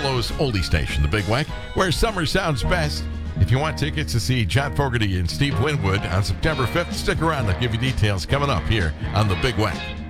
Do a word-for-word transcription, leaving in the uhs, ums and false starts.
Amarillo's oldie station, the Big Weck, where summer sounds best. If you want tickets to see John Fogerty and Steve Winwood on September fifth, stick around. I'll give you details coming up here on the Big Weck.